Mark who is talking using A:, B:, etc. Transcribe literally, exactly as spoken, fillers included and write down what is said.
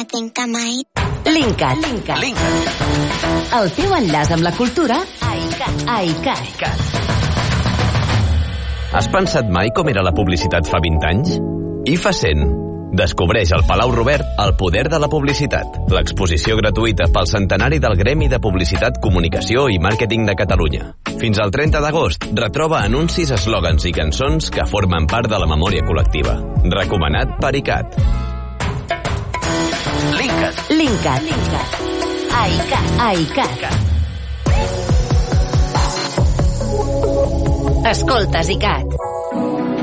A: think I might.
B: Linkat. Linkat.
C: Linkat.
B: El teu enllaç amb la cultura a iCat. A iCat.
D: Has pensat mai com era la publicitat fa vint anys? I fa cent. Descobreix al Palau Robert el poder de la publicitat. L'exposició gratuïta pel centenari del Gremi de Publicitat, Comunicació i Màrqueting de Catalunya. Fins al trenta d'agost, retroba anuncis, eslògans i cançons que formen part de la memòria col·lectiva. Recomanat per iCat.
C: Linkat.
B: Linkat. Linkat. A iCat. A iCat. Escoltes iCat.